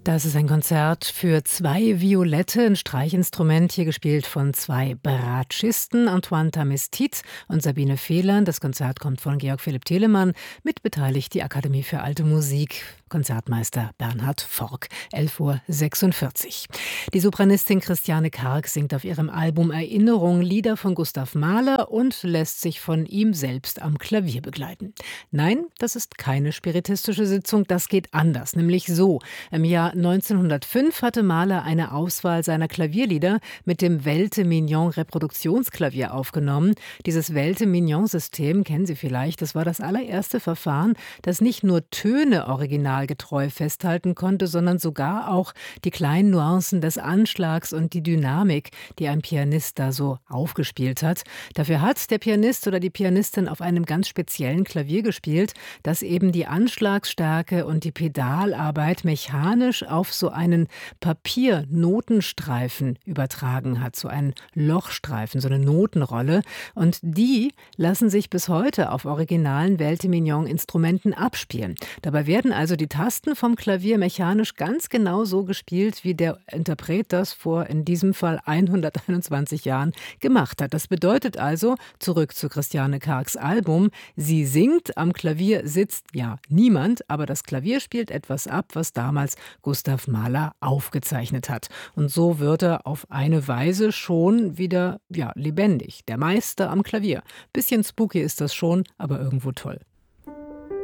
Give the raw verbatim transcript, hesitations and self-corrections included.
Das ist ein Konzert für zwei Violette, ein Streichinstrument, hier gespielt von zwei Bratschisten, Antoine Tamestit und Sabine Fehland. Das Konzert kommt von Georg Philipp Telemann, mitbeteiligt die Akademie für Alte Musik, Konzertmeister Bernhard Fork, elf Uhr sechsundvierzig. Die Sopranistin Christiane Karg singt auf ihrem Album Erinnerung Lieder von Gustav Mahler und lässt sich von ihm selbst am Klavier begleiten. Nein, das ist keine spiritistische Sitzung, das geht anders, nämlich so. Im Jahr neunzehnhundertfünf hatte Mahler eine Auswahl seiner Klavierlieder mit dem Welte-Mignon-Reproduktionsklavier aufgenommen. Dieses Welte-Mignon-System kennen Sie vielleicht. Das war das allererste Verfahren, das nicht nur Töne originalgetreu festhalten konnte, sondern sogar auch die kleinen Nuancen des Anschlags und die Dynamik, die ein Pianist da so aufgespielt hat. Dafür hat der Pianist oder die Pianistin auf einem ganz speziellen Klavier gespielt, das eben die Anschlagsstärke und die Pedalarbeit mechanisch auf so einen Papiernotenstreifen übertragen hat, so einen Lochstreifen, so eine Notenrolle. Und die lassen sich bis heute auf originalen Welte-Mignon-Instrumenten abspielen. Dabei werden also die Tasten vom Klavier mechanisch ganz genau so gespielt, wie der Interpret das vor in diesem Fall hunderteinundzwanzig Jahren gemacht hat. Das bedeutet also, zurück zu Christiane Kargs Album, sie singt, am Klavier sitzt ja niemand, aber das Klavier spielt etwas ab, was damals Gustav Mahler aufgezeichnet hat. Und so wird er auf eine Weise schon wieder ja, lebendig. Der Meister am Klavier. Bisschen spooky ist das schon, aber irgendwo toll.